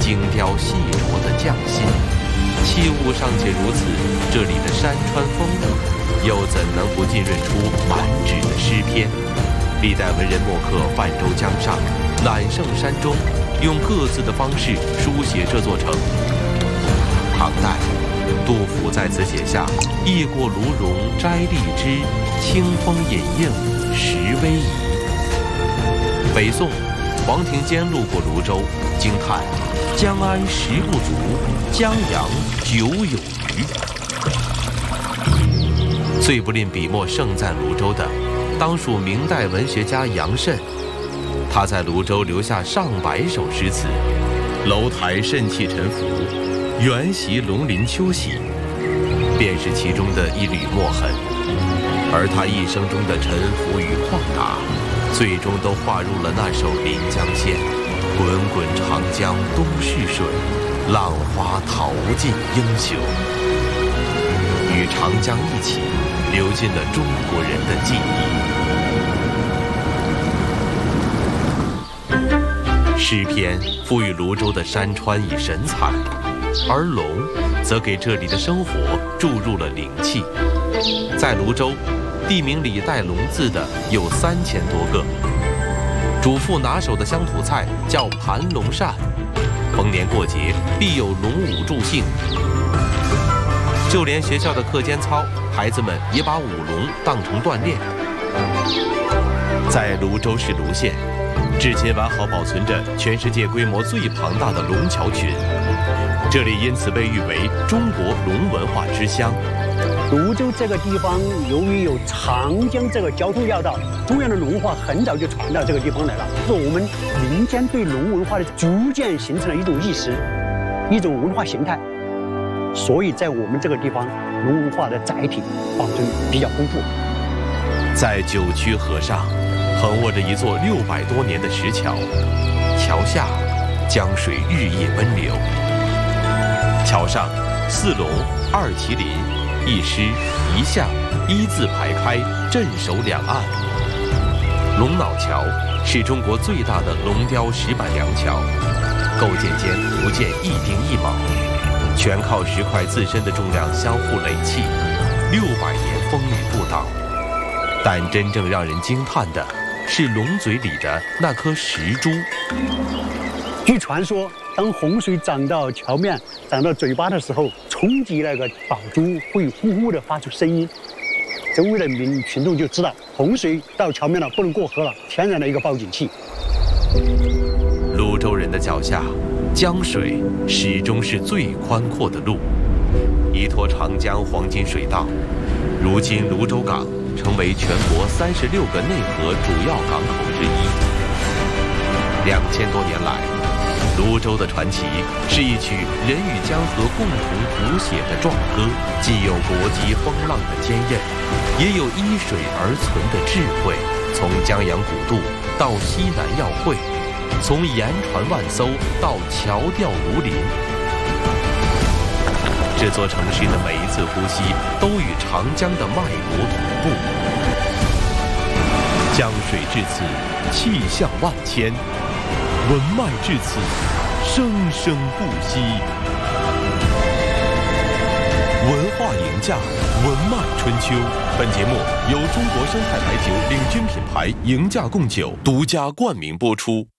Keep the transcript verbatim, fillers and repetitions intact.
精雕细琢的匠心。器物尚且如此，这里的山川风物，又怎能不浸润出满纸的诗篇？历代文人墨客泛舟江上，揽胜山中，用各自的方式书写这座城。唐代，杜甫在此写下“驿过卢荣摘荔枝，清风隐映时微移”。北宋，黄庭坚路过泸州，惊叹“江安食不足，江洋酒有余”。最不吝笔墨盛赞泸州的，当属明代文学家杨慎。他在泸州留下上百首诗词，楼台肾气沉浮，缘袭龙鳞秋喜，便是其中的一缕墨痕。而他一生中的沉浮与旷达，最终都化入了那首《临江仙》：滚滚长江东逝水，浪花淘尽英雄。与长江一起流进了中国人的记忆。诗篇赋予泸州的山川以神采，而龙则给这里的生活注入了灵气。在泸州，地名里带龙字的有三千多个。主妇拿手的乡土菜叫盘龙扇，逢年过节必有龙舞助兴。就连学校的课间操，孩子们也把舞龙当成锻炼。在泸州市泸县，至今完好保存着全世界规模最庞大的龙桥群，这里因此被誉为中国龙文化之乡。 泸州这个地方，由于有长江这个交通要道，中原的龙文化很早就传到这个地方来了。是我们民间对龙文化的逐渐形成了一种意识，一种文化形态。所以在我们这个地方，龙文化的载体保存比较丰富。 在九曲河上，横卧着一座六百多年的石桥，桥下江水日夜奔流。桥上四龙、二麒麟、一狮一象一字排开，镇守两岸。龙脑桥是中国最大的龙雕石板梁桥，构建间不见一丁一卯，全靠石块自身的重量相互垒砌，六百年风雨不倒。但真正让人惊叹的是龙嘴里的那颗石珠。 据传说，当洪水涨到桥面、涨到嘴巴的时候，冲击那个宝珠会呼呼地发出声音。周围的民群众就知道洪水到桥面了，不能过河了，天然的一个报警器。 泸州人的脚下，江水始终是最宽阔的路，依托长江黄金水道。如今泸州港成为全国三十六个内河主要港口之一。两千多年来，泸州的传奇是一曲人与江河共同谱写的壮歌，既有国际风浪的坚韧，也有依水而存的智慧。从江洋古渡到西南要会，从盐船万艘到桥吊如林，这座城市的每一次呼吸都与长江的脉搏同步。江水至此，气象万千；文脉至此，生生不息。文化赢家，文脉春秋。本节目由中国生态白酒领军品牌赢家贡酒独家冠名播出。